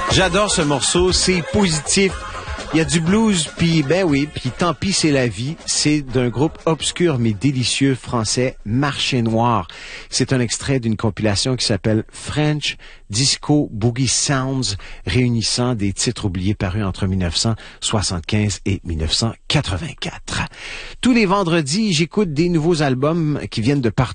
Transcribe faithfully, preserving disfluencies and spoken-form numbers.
J'adore ce morceau, c'est positif. Il y a du blues, puis ben oui, puis tant pis c'est la vie. C'est d'un groupe obscur mais délicieux français, Marché Noir. C'est un extrait d'une compilation qui s'appelle French Disco Boogie Sounds, réunissant des titres oubliés parus entre mille neuf cent soixante-quinze et mille neuf cent quatre-vingt-quatre. Tous les vendredis, j'écoute des nouveaux albums qui viennent de partout.